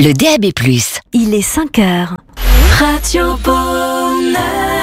le DAB+. Il est 5 heures. Radio Bonheur.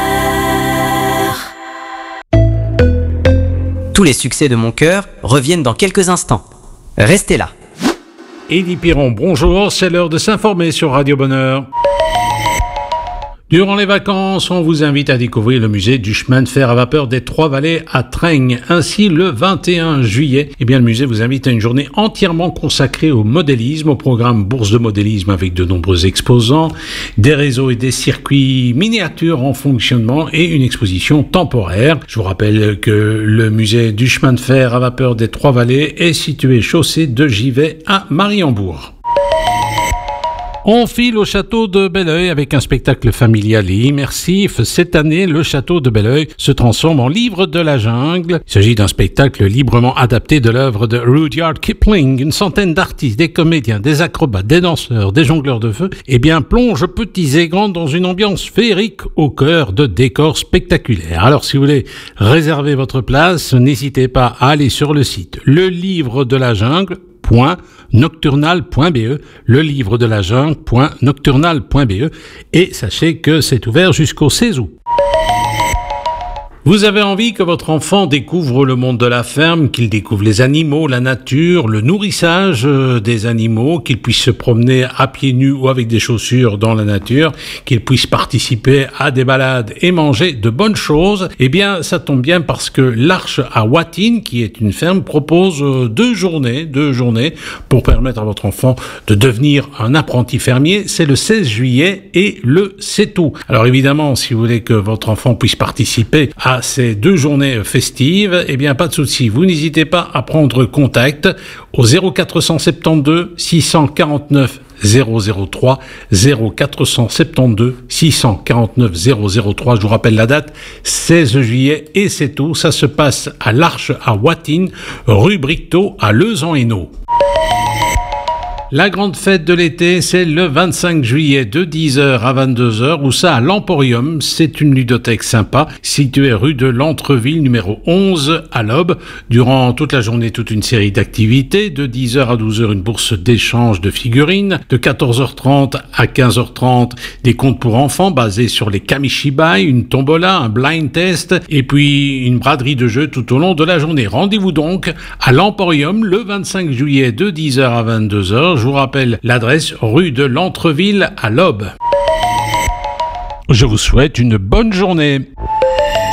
Tous les succès de mon cœur reviennent dans quelques instants. Restez là. Élie Piron, bonjour, c'est l'heure de s'informer sur Radio Bonheur. Durant les vacances, on vous invite à découvrir le musée du chemin de fer à vapeur des Trois-Vallées à Traignes. Ainsi, le 21 juillet, le musée vous invite à une journée entièrement consacrée au modélisme, au programme Bourse de modélisme avec de nombreux exposants, des réseaux et des circuits miniatures en fonctionnement et une exposition temporaire. Je vous rappelle que le musée du chemin de fer à vapeur des Trois-Vallées est situé chaussée de Givet à Mariembourg. On file au château de Belleuil avec un spectacle familial et immersif. Cette année, le château de Belleuil se transforme en livre de la jungle. Il s'agit d'un spectacle librement adapté de l'œuvre de Rudyard Kipling. Une centaine d'artistes, des comédiens, des acrobates, des danseurs, des jongleurs de feu, plongent petits et grands dans une ambiance féerique au cœur de décors spectaculaires. Alors, si vous voulez réserver votre place, n'hésitez pas à aller sur le site Le Livre de la Jungle .nocturnal.be, le livre de la jungle.nocturnal.be, et sachez que c'est ouvert jusqu'au 16 août. Vous avez envie que votre enfant découvre le monde de la ferme, qu'il découvre les animaux, la nature, le nourrissage des animaux, qu'il puisse se promener à pieds nus ou avec des chaussures dans la nature, qu'il puisse participer à des balades et manger de bonnes choses. Ça tombe bien parce que l'Arche à Watine, qui est une ferme, propose deux journées pour permettre à votre enfant de devenir un apprenti fermier. C'est le 16 juillet et le 7 août. Alors évidemment, si vous voulez que votre enfant puisse participer à ces deux journées festives, pas de souci. Vous n'hésitez pas à prendre contact au 0472 649 003, 0472 649 003. Je vous rappelle la date, 16 juillet et 7 août. Ça se passe à l'Arche à Watine, rue Bricteau à Lezan-Hainaut. La grande fête de l'été, c'est le 25 juillet de 10h à 22h, où ça à l'Emporium. C'est une ludothèque sympa, située rue de l'Entreville, numéro 11, à l'Aube. Durant toute la journée, toute une série d'activités. De 10h à 12h, une bourse d'échange de figurines. De 14h30 à 15h30, des contes pour enfants basés sur les Kamishibai, une tombola, un blind test, et puis une braderie de jeux tout au long de la journée. Rendez-vous donc à l'Emporium le 25 juillet de 10h à 22h. Je vous rappelle l'adresse, rue de l'Entreville à l'Aube. Je vous souhaite une bonne journée.